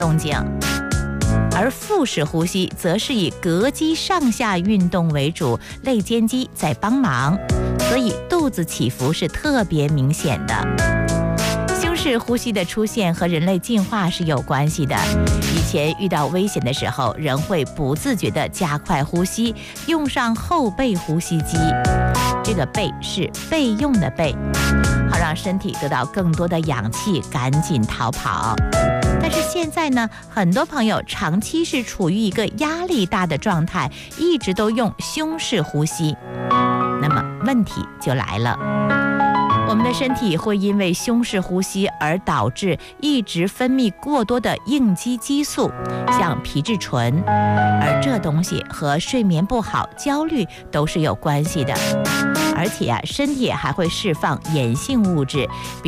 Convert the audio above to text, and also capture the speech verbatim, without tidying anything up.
动静。而腹式呼吸则是以膈肌上下运动为主，肋间肌在帮忙，所以肚子起伏是特别明显的。胸式呼吸的出现和人类进化是有关系的。以前遇到危险的时候，人会不自觉地加快呼吸，用上后背呼吸机。这个背是备用的备，好让身体得到更多的氧气，赶紧逃跑。但是现在呢，很多朋友长期是处于一个压力大的状态，一直都用胸式呼吸，那么问题就来了。我们的身体会因为胸式呼吸而导致一直分泌过多的应激激素，像皮质醇，而这东西和睡眠不好、焦虑都是有关系的。而且啊，身体还会释放炎性物质，比